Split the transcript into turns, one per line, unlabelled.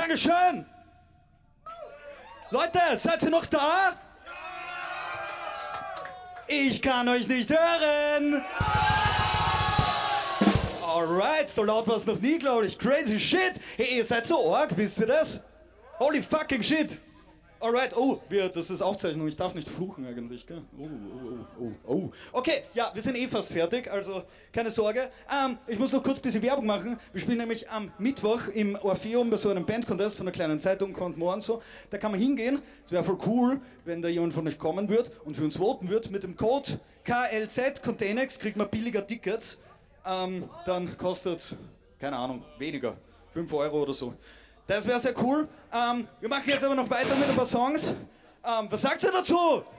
Dankeschön! Leute, seid ihr noch da? Ich kann euch nicht hören! Alright, so laut war es noch nie, glaube ich. Crazy shit! Hey, ihr seid so arg, wisst ihr das? Holy fucking shit! Alright, das ist Aufzeichnung, ich darf nicht fluchen eigentlich, gell? Oh. Okay, ja, wir sind eh fast fertig, also keine Sorge. Ich muss noch kurz ein bisschen Werbung machen. Wir spielen nämlich am Mittwoch im Orpheum bei so einem Bandcontest von einer kleinen Zeitung, Contmore und so. Da kann man hingehen, es wäre voll cool, wenn da jemand von euch kommen wird und für uns voten wird. Mit dem Code KLZ Contanex kriegt man billiger Tickets. Dann kostet, keine Ahnung, weniger, 5 Euro oder so. Das wäre sehr cool. Wir machen jetzt aber noch weiter mit ein paar Songs. Was sagt ihr dazu?